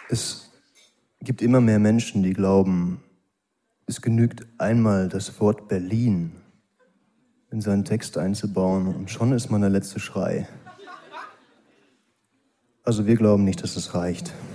Es gibt immer mehr Menschen, die glauben, es genügt einmal das Wort Berlin in seinen Text einzubauen und schon ist man der letzte Schrei. Also wir glauben nicht, dass es reicht.